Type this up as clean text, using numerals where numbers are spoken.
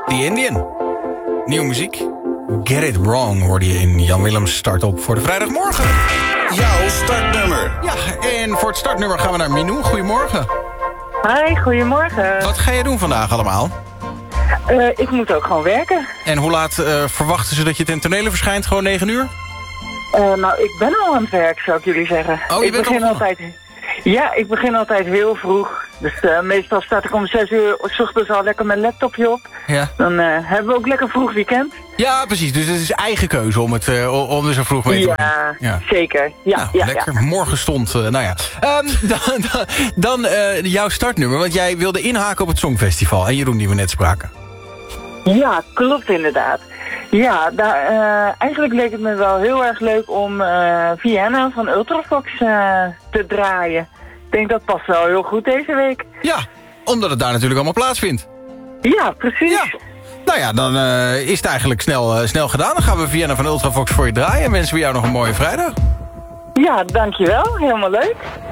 The Indian. Nieuwe muziek. Get It Wrong hoorde je in Jan Willems Start-up voor de vrijdagmorgen. Jouw startnummer. Ja, en voor het startnummer gaan we naar Minou. Goedemorgen. Hi, goedemorgen. Wat ga je doen vandaag allemaal? Ik moet ook gewoon werken. En hoe laat verwachten ze dat je ten tonele verschijnt? Gewoon 9 uur? Nou, ik ben al aan het werk, zou ik jullie zeggen. Oh, je bent al begonnen? Ja, ik begin altijd heel vroeg. Dus meestal sta ik om 6 uur 's ochtends al lekker mijn laptopje op. Ja. Dan hebben we ook lekker vroeg weekend. Ja, precies. Dus het is eigen keuze om er zo vroeg mee te beginnen. Ja, zeker. Ja, nou, lekker. Ja. Morgen stond, nou ja. Dan jouw startnummer, want jij wilde inhaken op het Songfestival. En Jeroen die we net spraken. Ja, klopt inderdaad. Ja, eigenlijk leek het me wel heel erg leuk om Vienna van Ultravox te draaien. Ik denk dat past wel heel goed deze week. Ja, omdat het daar natuurlijk allemaal plaatsvindt. Ja, precies. Ja. Nou ja, dan is het eigenlijk snel gedaan. Dan gaan we Vienna van Ultravox voor je draaien. En wensen we jou nog een mooie vrijdag. Ja, dankjewel. Helemaal leuk.